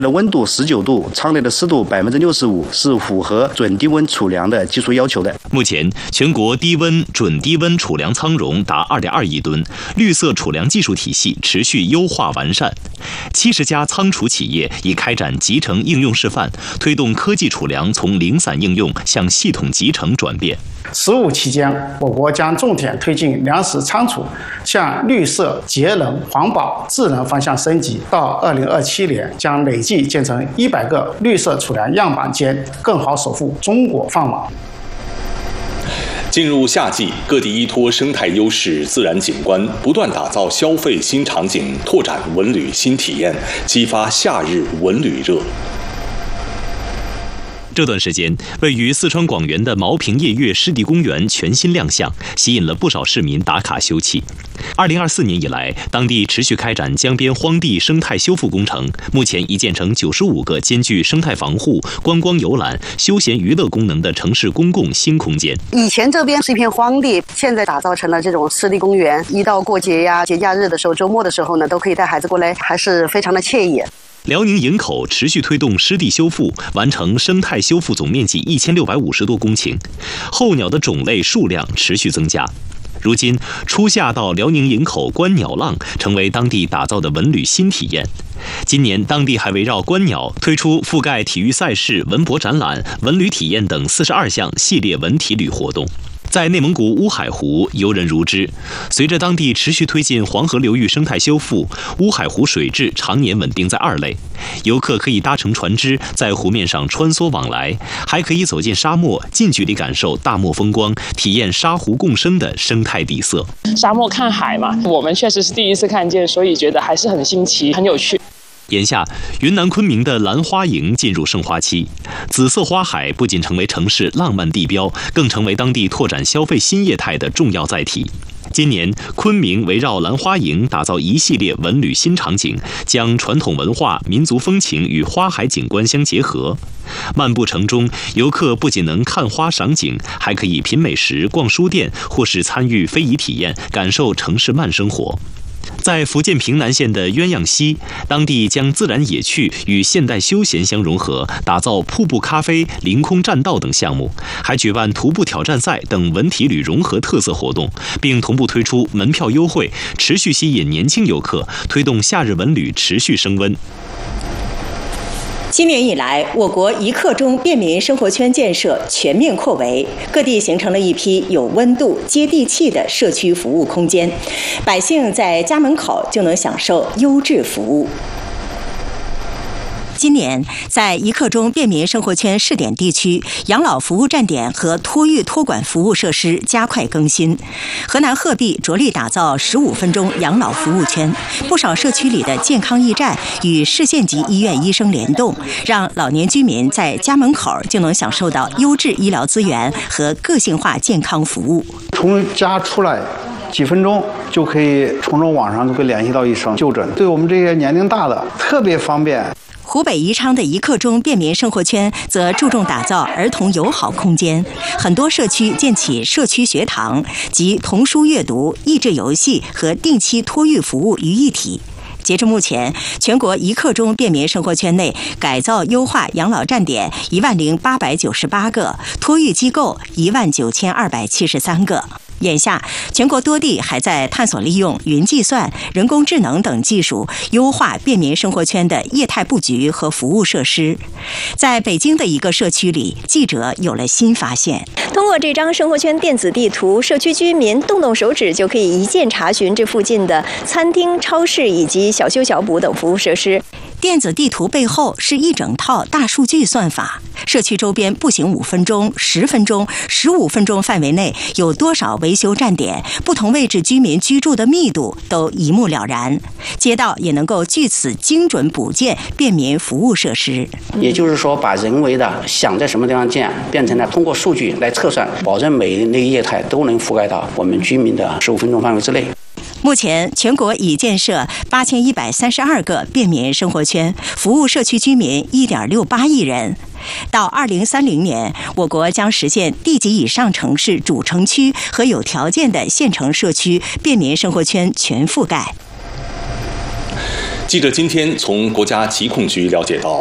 温度19度，舱内的湿度65%，是符合准低温储粮的技术要求的。 目前，全国低温、准低温储粮仓容达2.2亿吨，绿色储粮技术体系持续优化完善。70家仓储企业已开展集成应用示范，推动科技储粮从零散应用向系统集成转变。 15期间，我国将重点推进粮食仓储向绿色、节能、环保、智能方向升级。到2027年，将累计建成100个绿色储粮样板间，更好守护中国饭碗。 进入夏季，各地依托生态优势、自然景观，不断打造消费新场景，拓展文旅新体验，激发夏日文旅热。 这段时间，位于四川广元的毛坪夜月湿地公园全新亮相，吸引了不少市民打卡休憩。2024年以来，当地持续开展江边荒地生态修复工程，目前已建成95个兼具生态防护、观光游览、休闲娱乐功能的城市公共新空间。 以前这边是一片荒地，现在打造成了这种湿地公园。一到过节呀、节假日的时候、周末的时候呢，都可以带孩子过来，还是非常的惬意。 辽宁营口持续推动湿地修复，完成生态修复总面积1650多公顷，候鸟的种类数量持续增加。如今，初夏到辽宁营口观鸟浪成为当地打造的文旅新体验。今年，当地还围绕观鸟推出覆盖体育赛事、文博展览、文旅体验等42项系列文体旅活动。在内蒙古乌海湖游人如织，随着当地持续推进黄河流域生态修复，乌海湖水质常年稳定在2类。游客可以搭乘船只在湖面上穿梭往来，还可以走进沙漠，近距离感受大漠风光，体验沙湖共生的生态底色。 沙漠看海嘛，我们确实是第一次看见，所以觉得还是很新奇、很有趣。 眼下，云南昆明的兰花楹进入盛花期，紫色花海不仅成为城市浪漫地标，更成为当地拓展消费新业态的重要载体。今年，昆明围绕兰花楹打造一系列文旅新场景，将传统文化、民族风情与花海景观相结合。漫步城中，游客不仅能看花赏景，还可以品美食、逛书店，或是参与非遗体验，感受城市慢生活。在福建平南县的鸳鸯溪，当地将自然野趣与现代休闲相融合，打造瀑布咖啡、凌空栈道等项目，还举办徒步挑战赛等文体旅融合特色活动，并同步推出门票优惠，持续吸引年轻游客，推动夏日文旅持续升温。 今年以来，我国一刻钟便民生活圈建设全面扩围，各地形成了一批有温度、接地气的社区服务空间，百姓在家门口就能享受优质服务。今年，在一刻钟便民生活圈试点地区，养老服务站点和托育托管服务设施加快更新。河南鹤壁着力打造15分钟养老服务圈，不少社区里的健康驿站与市县级医院医生联动，让老年居民在家门口就能享受到优质医疗资源和个性化健康服务。 从家出来几分钟就可以从网上就可以联系到医生就诊，对我们这些年龄大的特别方便。 湖北宜昌的一刻钟便民生活圈则注重打造儿童友好空间，很多社区建起社区学堂，集童书阅读、益智游戏和定期托育服务于一体。截至目前，全国一刻钟便民生活圈内改造优化养老站点10898个，托育机构19273个。眼下，全国多地还在探索利用云计算、人工智能等技术，优化便民生活圈的业态布局和服务设施。在北京的一个社区里，记者有了新发现。 通过这张生活圈电子地图，社区居民动动手指就可以一键查询这附近的餐厅、超市以及小修小补等服务设施。 电子地图背后是一整套大数据算法，社区周边步行5分钟、10分钟、15分钟范围内有多少维修站点，不同位置居民居住的密度都一目了然，街道也能够据此精准补建便民服务设施。 也就是说，把人为的想在什么地方建，变成了通过数据来测算，保证每一类业态都能覆盖到我们居民的15分钟范围之内。 目前，全国已建设8132个便民生活圈，服务社区居民1.68亿人。到2030年，我国将实现地级以上城市主城区和有条件的县城社区便民生活圈全覆盖。 记者今天从国家疾控局了解到，